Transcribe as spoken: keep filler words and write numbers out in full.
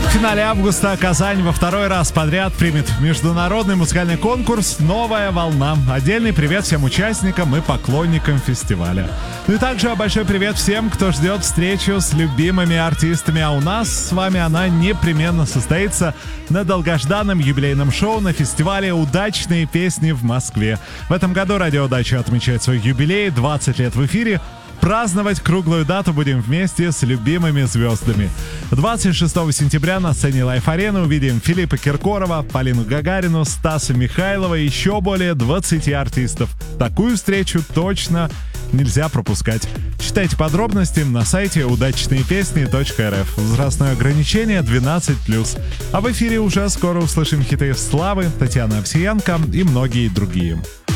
В финале августа Казань во второй раз подряд примет международный музыкальный конкурс «Новая волна». Отдельный привет всем участникам и поклонникам фестиваля. Ну и также большой привет всем, кто ждет встречу с любимыми артистами. А у нас с вами она непременно состоится на долгожданном юбилейном шоу на фестивале «Удачные песни» в Москве. В этом году Радио Удача отмечает свой юбилей, двадцать лет в эфире. Праздновать круглую дату будем вместе с любимыми звездами. двадцать шестого сентября на сцене Лайф-арены увидим Филиппа Киркорова, Полину Гагарину, Стаса Михайлова и еще более двадцати артистов. Такую встречу точно нельзя пропускать. Читайте подробности на сайте удачные песни точка эр эф. Возрастное ограничение двенадцать плюс. А в эфире уже скоро услышим хиты Славы, Татьяны Овсиенко и многие другие.